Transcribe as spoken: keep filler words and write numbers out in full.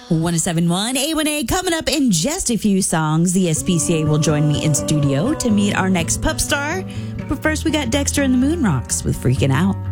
one oh seven point one A one A coming up in just a few songs. The S P C A will join me in studio to meet our next pup star. But first, we got Dexter and the Moon Rocks with Freaking Out.